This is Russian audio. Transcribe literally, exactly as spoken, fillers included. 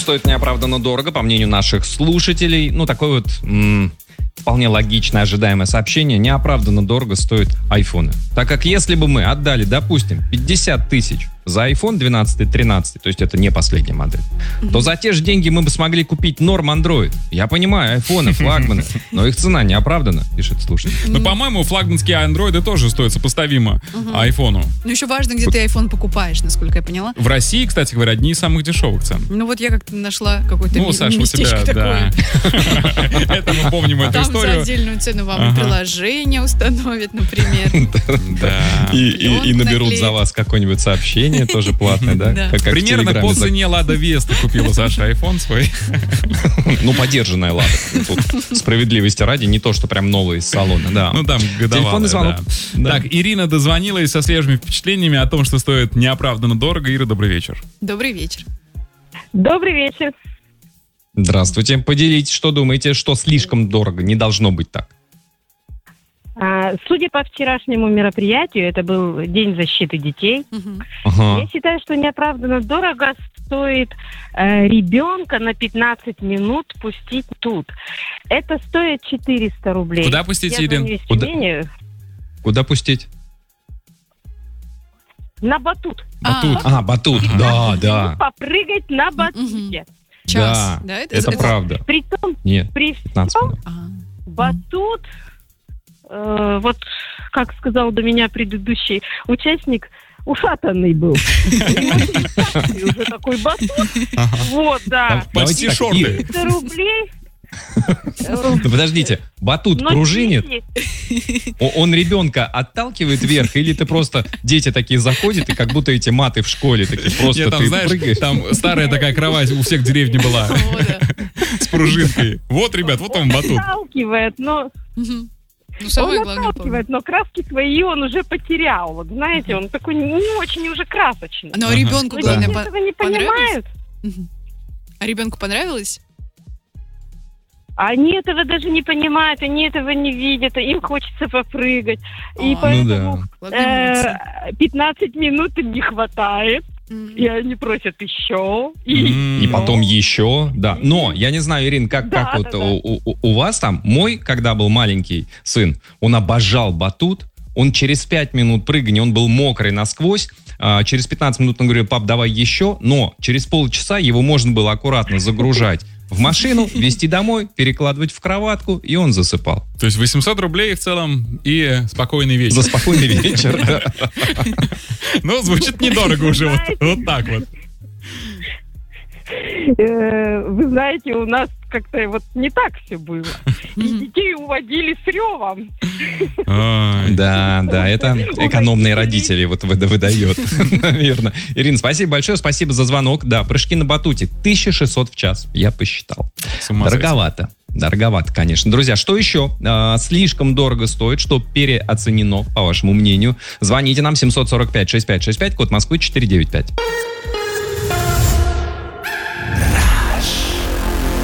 Стоит неоправданно дорого, по мнению наших слушателей. Ну, такое вот м- вполне логичное, ожидаемое сообщение. Неоправданно дорого стоят айфоны. Так как если бы мы отдали, допустим, пятьдесят тысяч за iPhone двенадцать, тринадцать, то есть это не последняя модель, mm-hmm. то за те же деньги мы бы смогли купить норм Android. Я понимаю, айфоны, флагманы, но их цена не оправдана, пишет слушатель. Ну, по-моему, флагманские андроиды тоже стоят сопоставимо айфону. Ну, еще важно, где ты iPhone покупаешь, насколько я поняла. В России, кстати говоря, одни из самых дешевых цен. Ну, вот я как-то нашла какой-то ну, ми- Саша, местечко у тебя, такое. Да. Это мы помним эту Там историю. за отдельную цену вам приложение установят, например. И наберут за вас какое-нибудь сообщение, тоже платное, да? Примерно по цене Лада Веста купила Саша айфон свой. Ну, подержанная Лада. Справедливости ради, не то, что прям новый из салона, да. Ну, там годовалая, Телефонный звонок. Да. Так, Ирина дозвонилась со свежими впечатлениями о том, что стоит неоправданно дорого. Ира, добрый вечер. Добрый вечер. Добрый вечер. Здравствуйте. Поделитесь, что думаете, что слишком дорого, не должно быть так? А, судя по вчерашнему мероприятию, это был День защиты детей. Угу. Ага. Я считаю, что неоправданно дорого стоит э, ребенка на пятнадцать минут пустить тут. Это стоит четыреста рублей. Куда пустить, Я Ирин? звоню из Куда? Тюмени. Куда пустить? На батут. Батут. А, батут, да, да. Попрыгать на батуте. Час, Да, да? это правда. Притом, Нет, при пятнадцать всем минут. Ага. батут, э, вот как сказал до меня предыдущий участник, ушатанный был. И уже такой батут. Вот, да. Почти Давайте так, шорты. Ир, триста рублей. Ну, подождите, батут Но пружинит, дети- О- он ребенка отталкивает вверх, или ты просто, дети такие заходят, и как будто эти маты в школе, такие просто Нет, там, ты знаешь, прыгаешь. там старая такая кровать у всех в деревне была О, да. с пружинкой. Вот, ребят, вот вам батут. Отталкивает, но Мгм. Ну, самое он главное, отталкивает, но краски свои он уже потерял. Вот знаете, он такой не очень уже красочный. Но Ага. ребенку, Но главное, дети по- этого не понравилось? понимают. Мгм. А ребенку понравилось? Они этого даже не понимают, они этого не видят, им хочется попрыгать. И А, поэтому Ладно, э, пятнадцать минут им не хватает, молодцы. и они просят еще. И, М. И потом еще, да. Но, я не знаю, Ирин, как, Да, как вот да, да. У, у- у вас там, мой, когда был маленький сын, он обожал батут, он через пять минут прыгания, он был мокрый насквозь, а, через пятнадцать минут он говорил: пап, давай еще, но через полчаса его можно было аккуратно загружать в машину, везти домой, перекладывать в кроватку, и он засыпал. То есть восемьсот рублей в целом и спокойный вечер. За спокойный вечер. да. Ну, звучит недорого уже, вот, вот так вот. э, вы знаете, у нас как-то вот не так все было. И детей уводили с ревом. Ой. Да, да, это экономные родители вот выда- выдает, наверное. Ирина, спасибо большое, спасибо за звонок. Да, прыжки на батуте, тысяча шестьсот в час, я посчитал. С ума сойти. Дороговато. Дороговато, конечно. Друзья, что еще а, слишком дорого стоит, что переоценено, по вашему мнению? Звоните нам семь сорок пять шестьдесят пять шестьдесят пять, код Москвы четыреста девяносто пять.